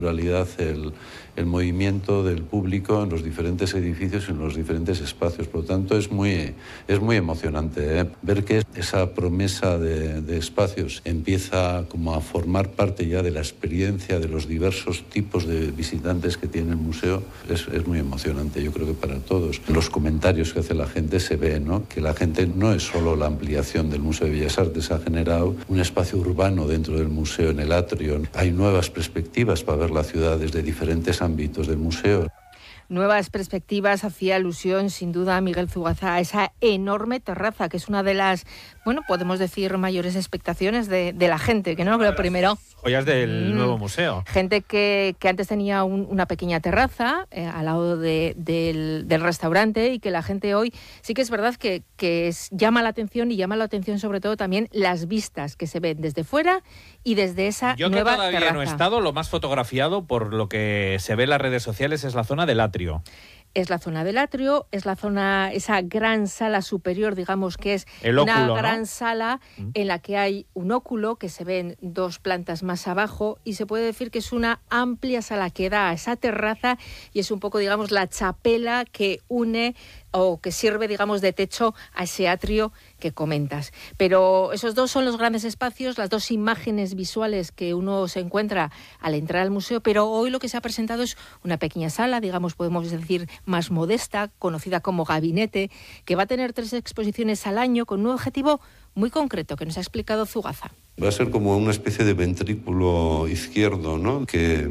realidad el movimiento del público en los diferentes edificios y en los diferentes espacios. Por lo tanto, es muy emocionante ver que esa promesa de espacios empieza como a formar parte ya de la experiencia de los diversos tipos de visitantes que tiene el museo. Es muy emocionante, yo creo que para todos. En los comentarios que hace la gente se ve, ¿no?, que la gente no es solo la ampliación del Museo de Bellas Artes, ha generado un espacio urbano dentro del museo, en el atrio. Hay nuevas perspectivas para ver la ciudad desde diferentes ámbitos del museo. Nuevas perspectivas, hacía alusión sin duda Miguel Zugaza a esa enorme terraza, que es una de las, bueno, podemos decir, mayores expectaciones de la gente, que no lo primero. Joyas del nuevo museo. Gente que antes tenía una pequeña terraza al lado del restaurante, y que la gente hoy sí que es verdad que llama la atención, y llama la atención sobre todo también las vistas que se ven desde fuera y desde esa Yo nueva que todavía terraza. no he estado, lo más fotografiado por lo que se ve en las redes sociales es la zona del atrio. Es la zona del atrio, es la zona, esa gran sala superior, digamos que es el óculo, una gran ¿no? sala en la que hay un óculo que se ven 2 plantas más abajo, y se puede decir que es una amplia sala que da a esa terraza, y es un poco, digamos, la chapela que une o que sirve, digamos, de techo a ese atrio que comentas. Pero esos 2 son los grandes espacios, las 2 imágenes visuales que uno se encuentra al entrar al museo, pero hoy lo que se ha presentado es una pequeña sala, digamos, podemos decir, más modesta, conocida como gabinete, que va a tener 3 exposiciones al año con un objetivo muy concreto que nos ha explicado Zugaza. Va a ser como una especie de ventrículo izquierdo, ¿no?, que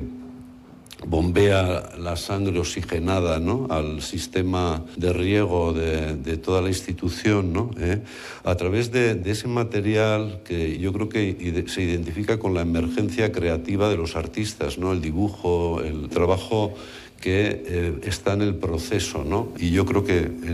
bombea la sangre oxigenada, ¿no?, al sistema de riego de toda la institución, ¿no?, a través de ese material que yo creo que se identifica con la emergencia creativa de los artistas, ¿no?, el dibujo, el trabajo que está en el proceso, ¿no? Y yo creo que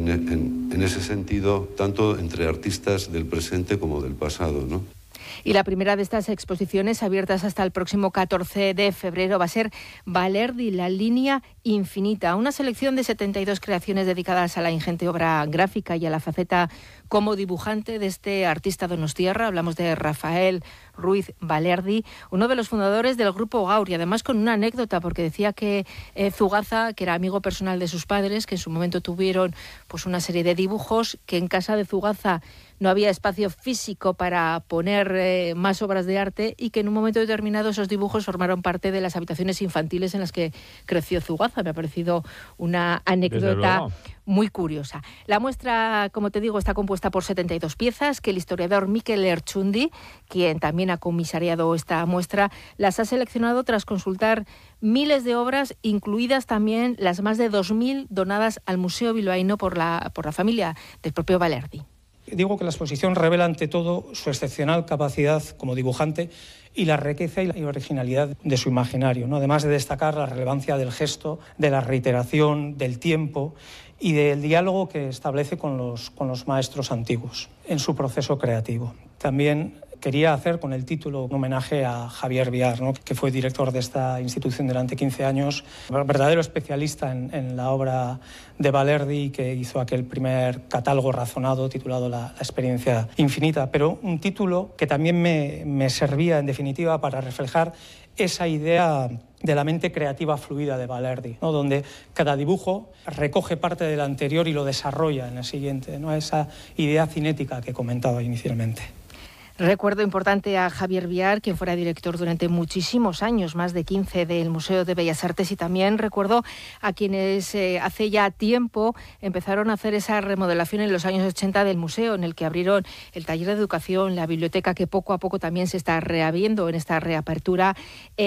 en ese sentido, tanto entre artistas del presente como del pasado, ¿no? Y la primera de estas exposiciones, abiertas hasta el próximo 14 de febrero, va a ser Balerdi, la línea infinita, una selección de 72 creaciones dedicadas a la ingente obra gráfica y a la faceta como dibujante de este artista donostiarra. Hablamos de Rafael Ruiz Balerdi, uno de los fundadores del grupo Gaur, y además con una anécdota, porque decía que Zugaza, que era amigo personal de sus padres, que en su momento tuvieron pues una serie de dibujos, que en casa de Zugaza no había espacio físico para poner más obras de arte, y que en un momento determinado esos dibujos formaron parte de las habitaciones infantiles en las que creció Zugaza. Me ha parecido una anécdota muy curiosa. La muestra, como te digo, está compuesta por 72 piezas que el historiador Mikel Lertxundi, quien también ha comisariado esta muestra, las ha seleccionado tras consultar miles de obras, incluidas también las más de 2.000 donadas al Museo Bilbaíno por la familia del propio Balerdi. Digo que la exposición revela ante todo su excepcional capacidad como dibujante y la riqueza y la originalidad de su imaginario, ¿no?, además de destacar la relevancia del gesto, de la reiteración, del tiempo y del diálogo que establece con los maestros antiguos en su proceso creativo. También quería hacer con el título un homenaje a Javier Viar, ¿no?, que fue director de esta institución durante 15 años, verdadero especialista en la obra de Balerdi, que hizo aquel primer catálogo razonado titulado La experiencia infinita, pero un título que también me servía en definitiva para reflejar esa idea de la mente creativa fluida de Balerdi, ¿no?, donde cada dibujo recoge parte del anterior y lo desarrolla en el siguiente, ¿no?, esa idea cinética que comentaba inicialmente. Recuerdo importante a Javier Viar, quien fuera director durante muchísimos años, más de 15, del Museo de Bellas Artes, y también recuerdo a quienes hace ya tiempo empezaron a hacer esa remodelación en los años 80 del museo, en el que abrieron el taller de educación, la biblioteca, que poco a poco también se está reabriendo en esta reapertura,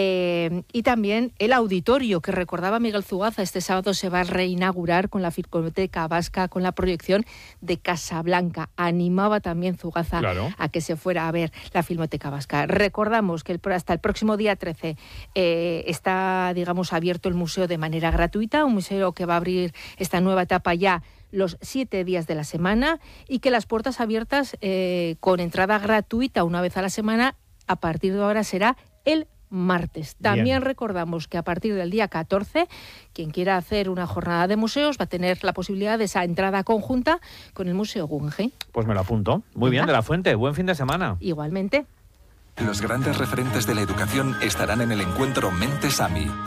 y también el auditorio, que recordaba Miguel Zugaza, este sábado se va a reinaugurar con la Filmoteca Vasca, con la proyección de Casablanca. Animaba también Zugaza a que se fuera a ver la Filmoteca Vasca. Recordamos que hasta el próximo día 13 está, digamos, abierto el museo de manera gratuita, un museo que va a abrir esta nueva etapa ya los 7 días de la semana, y que las puertas abiertas con entrada gratuita una vez a la semana, a partir de ahora será el martes. También recordamos que a partir del día 14, quien quiera hacer una jornada de museos va a tener la posibilidad de esa entrada conjunta con el Museo Guggenheim. Pues me lo apunto. Muy bien, de la Fuente. Buen fin de semana. Igualmente. Los grandes referentes de la educación estarán en el encuentro Mentes AMI.